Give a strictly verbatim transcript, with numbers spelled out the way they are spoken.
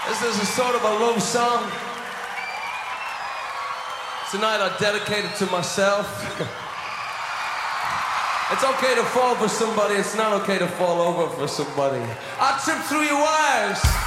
This is a sort of a love song. Tonight I dedicate it to myself. It's okay to fall for somebody, it's not okay to fall over for somebody. I trip through your wires.